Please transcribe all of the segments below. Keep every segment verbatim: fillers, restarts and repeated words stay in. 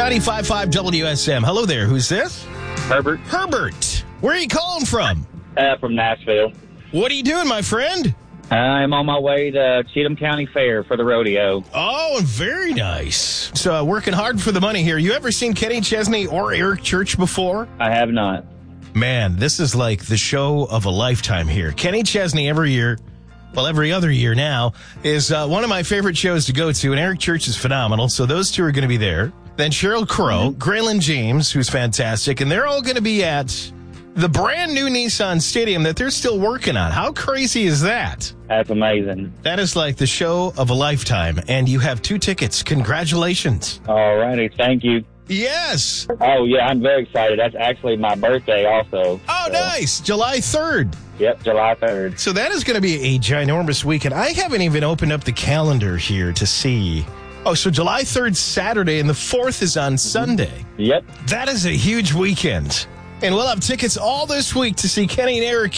ninety-five point five W S M. Hello there. Who's this? Herbert. Herbert. Where are you calling from? Uh, from Nashville. What are you doing, my friend? I'm on my way to Cheatham County Fair for the rodeo. Oh, very nice. So, uh, working hard for the money here. You ever seen Kenny Chesney or Eric Church before? I have not. Man, this is like the show of a lifetime here. Kenny Chesney every year, well, every other year now, is uh, one of my favorite shows to go to, and Eric Church is phenomenal, so those two are going to be there. Then Sheryl Crow, mm-hmm. Graylin James, who's fantastic, and they're all going to be at the brand new Nissan Stadium that they're still working on. How crazy is that? That's amazing. That is like the show of a lifetime, and you have two tickets. Congratulations. All righty. Thank you. Yes. Oh, yeah, I'm very excited. That's actually my birthday also. Oh, so. Nice. July third. Yep, July third. So that is going to be a ginormous weekend. I haven't even opened up the calendar here to see. Oh, so July third, Saturday, and the fourth is on Sunday. Yep. That is a huge weekend. And we'll have tickets all this week to see Kenny and Eric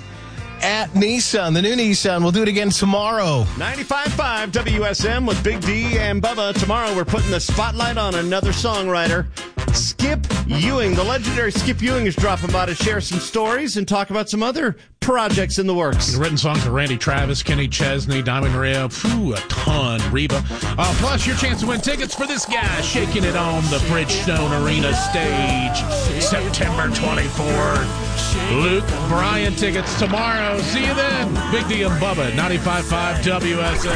at Nissan, the new Nissan. We'll do it again tomorrow. ninety-five point five W S M with Big D and Bubba. Tomorrow we're putting the spotlight on another songwriter, Skip Ewing. The legendary Skip Ewing is dropping by to share some stories and talk about some other projects in the works. The written songs of Randy Travis, Kenny Chesney, Diamond Rio, phew, a ton, Reba. Uh, plus your chance to win tickets for this guy shaking it on the Bridgestone Arena stage September twenty-fourth. Luke Bryan tickets tomorrow. See you then. Big D and Bubba, ninety-five point five W S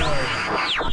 M.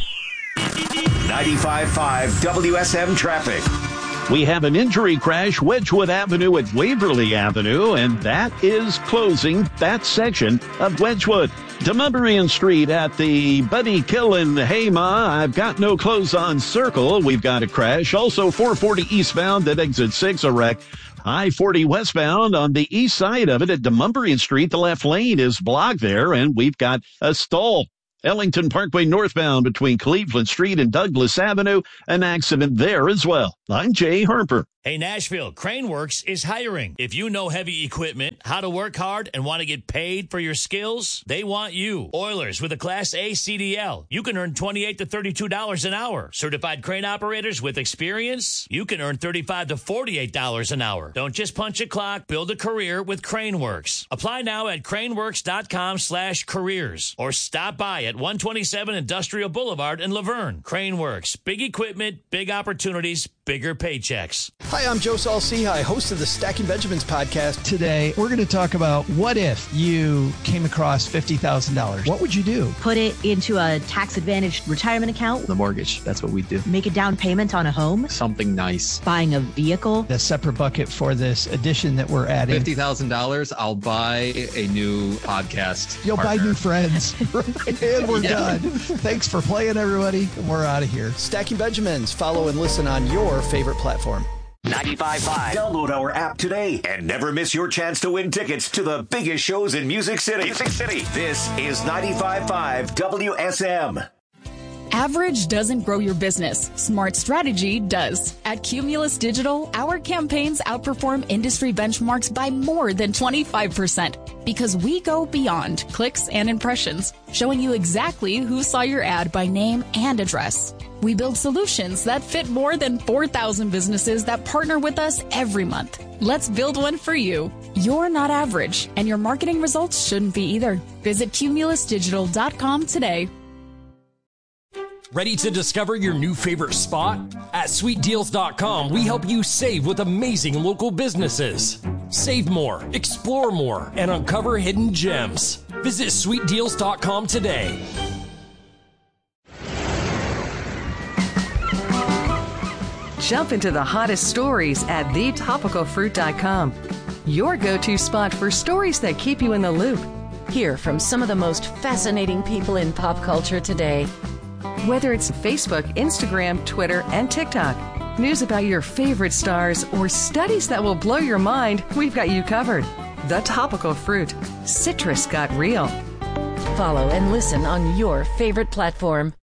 ninety-five point five W S M traffic. We have an injury crash, Wedgwood Avenue at Waverly Avenue, and that is closing that section of Wedgwood. Demonbreun Street at the Buddy Killen Hey Ma, I've got no clothes on circle. We've got a crash. Also four forty eastbound at exit six, a wreck. I forty westbound on the east side of it at Demonbreun Street. The left lane is blocked there, and we've got a stall. Ellington Parkway northbound between Cleveland Street and Douglas Avenue, an accident there as well. I'm Jay Harper. Hey, Nashville, Craneworks is hiring. If you know heavy equipment, how to work hard, and want to get paid for your skills, they want you. Oilers with a Class A C D L. You can earn twenty-eight to thirty-two dollars an hour. Certified crane operators with experience, you can earn thirty-five to forty-eight dollars an hour. Don't just punch a clock, build a career with Craneworks. Apply now at craneworks.com slash careers or stop by at one twenty-seven Industrial Boulevard in Laverne. Craneworks, big equipment, big opportunities, bigger paychecks. Hi, I'm Joe Saul-Sehy, host of the Stacking Benjamins podcast. Today, we're going to talk about what if you came across fifty thousand dollars. What would you do? Put it into a tax-advantaged retirement account. The mortgage. That's what we do. Make a down payment on a home. Something nice. Buying a vehicle. A separate bucket for this addition that we're adding. fifty thousand dollars, I'll buy a new podcast You'll partner. buy new friends. And we're Yeah. done. Thanks for playing, everybody. We're out of here. Stacking Benjamins. Follow and listen on your favorite platform. ninety-five point five. Download our app today and never miss your chance to win tickets to the biggest shows in Music City. Music City. This is ninety-five point five W S M. Average doesn't grow your business. Smart strategy does. At Cumulus Digital, our campaigns outperform industry benchmarks by more than twenty-five percent because we go beyond clicks and impressions, showing you exactly who saw your ad by name and address. We build solutions that fit more than four thousand businesses that partner with us every month. Let's build one for you. You're not average, and your marketing results shouldn't be either. Visit cumulus digital dot com today. Ready to discover your new favorite spot? At sweet deals dot com, we help you save with amazing local businesses. Save more, explore more, and uncover hidden gems. Visit sweet deals dot com today. Jump into the hottest stories at the topical fruit dot com. Your go-to spot for stories that keep you in the loop. Hear from some of the most fascinating people in pop culture today. Whether it's Facebook, Instagram, Twitter, and TikTok, news about your favorite stars, or studies that will blow your mind, we've got you covered. The Topical Fruit. Citrus got real. Follow and listen on your favorite platform.